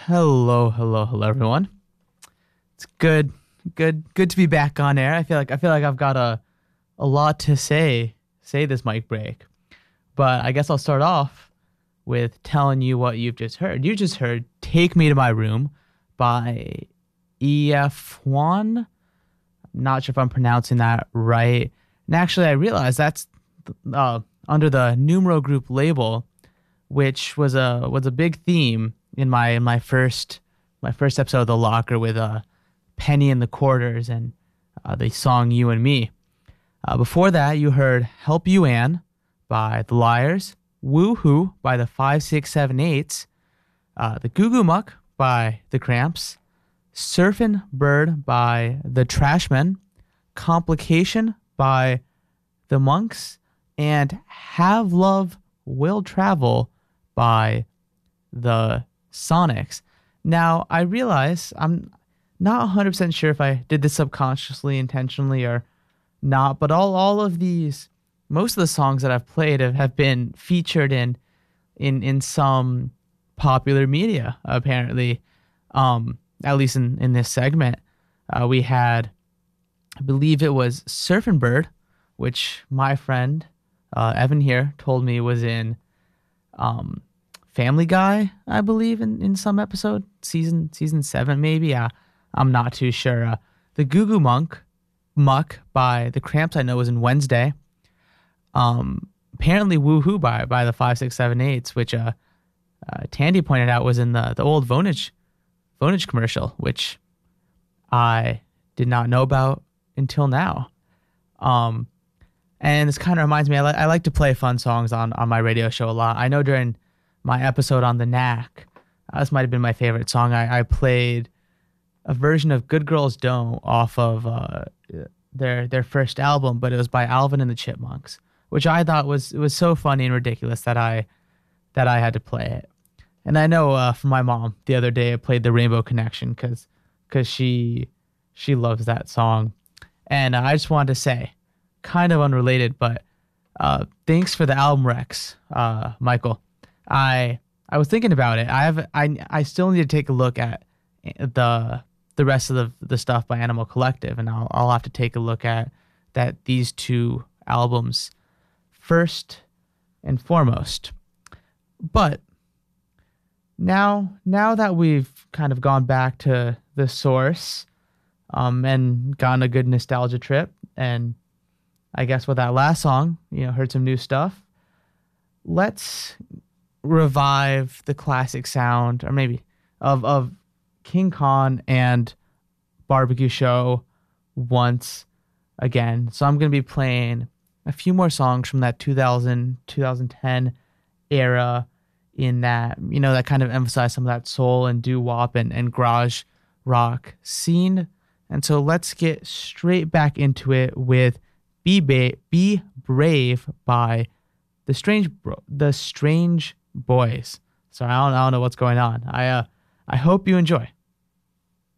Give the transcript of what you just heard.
Hello, everyone. It's good to be back on air. I feel like I've got a lot to say this mic break, but I guess I'll start off with telling you what you've just heard. You just heard "Take Me to My Room" by EF1. Not sure if I'm pronouncing that right. And actually, I realized that's under the Numero Group label, which was a big theme in my first episode of The Locker with Penny and the Quarters and the song "You and Me." Before that, you heard "Help You Ann" by The Liars, "Woohoo" by the 5678s, "The Goo Goo Muck" by The Cramps, "Surfin' Bird" by The Trashmen, "Complication" by The Monks, and "Have Love Will Travel" by The Sonics. Now, I realize I'm not 100% sure if I did this subconsciously, intentionally, or not, but all of these, most of the songs that I've played have been featured in some popular media, apparently, at least in this segment. We had, I believe it was Surfin' Bird, which my friend Evan here told me was in Family Guy, I believe, in some episode, season 7 maybe. I'm not too sure. The Goo Goo Muck by The Cramps I know was in Wednesday. Apparently Woohoo by the 5678s, which Tandy pointed out was in the old Vonage commercial, which I did not know about until now. And this kind of reminds me, I like to play fun songs on my radio show a lot. I know during my episode on the Knack, this might have been my favorite song. I played a version of "Good Girls Don't" off of their first album, but it was by Alvin and the Chipmunks, which I thought was so funny and ridiculous that I had to play it. And I know for my mom the other day I played the Rainbow Connection because she loves that song. And I just wanted to say, kind of unrelated, but thanks for the album Rex, Michael. I was thinking about it. I still need to take a look at the rest of the stuff by Animal Collective, and I'll have to take a look at these two albums first and foremost. But now that we've kind of gone back to the source, and gotten a good nostalgia trip, and I guess with that last song, heard some new stuff, let's revive the classic sound, or maybe of King Khan and Barbecue Show once again. So I'm going to be playing a few more songs from that 2010 era, in that, that kind of emphasize some of that soul and doo-wop and garage rock scene. And so let's get straight back into it with Be Brave by the Strange Boys. So I don't know what's going on. I hope you enjoy.